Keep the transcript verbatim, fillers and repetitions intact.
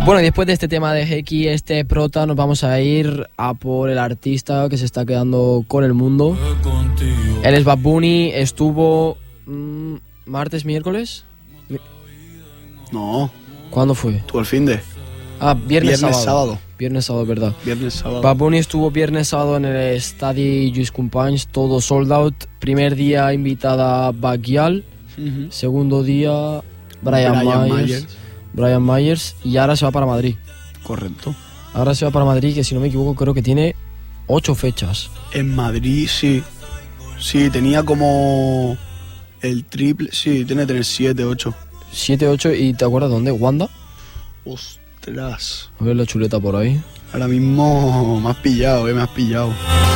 Bueno, y después de este tema de Heiki, este prota, nos vamos a ir a por el artista que se está quedando con el mundo. Él es Bad Bunny, estuvo mmm, martes, miércoles. No. ¿Cuándo fue? Tú el fin de. Ah, viernes, Viernes, sábado. sábado. Viernes, sábado, verdad. Viernes, sábado. Bad Bunny estuvo viernes, sábado en el Stadi Lluís Companys, todo sold out. Primer día invitada Baguial, Uh-huh. segundo día Brian, Brian Myers, Myers. Brian Myers, y ahora se va para Madrid. Correcto. Ahora se va para Madrid, que si no me equivoco creo que tiene ocho fechas. En Madrid, sí. Sí, tenía como el triple. Sí, tiene que tener siete, ocho. siete, ocho, y ¿te acuerdas dónde? ¿Wanda? Ostras. A ver la chuleta por ahí. Ahora mismo me has pillado, eh, me has pillado.